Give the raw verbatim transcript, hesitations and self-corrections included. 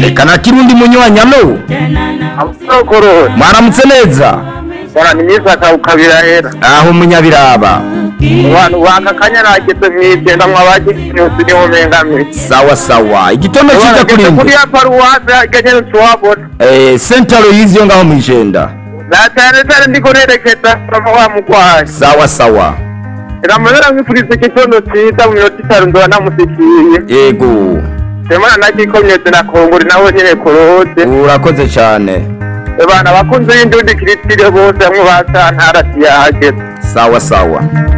kana kirundi munywanyi alo Amukoro. mwaramutse neza Bora ni misa ka ukabirahera. aho munyabiraba Abantu baka kanyarageze mwigenda mwabaje cyose ni homengami. sawa sawa igitondo cyiza kuri Kuri mwe ya paruwase ganye twabona. eh central yiziyo ngaho mwijenda Natare tare ndiko nerekeza wa mugwaye. sawa sawa Ramazana ngifurize kitondo cyiza mu minota itanu ndo namusikiye. yego Semana nakikomyeze na kongori nawe nyene korode. urakoze cyane Ebana bakunze y'indundi kiritire bose amwe basantara tiyahageze. sawa sawa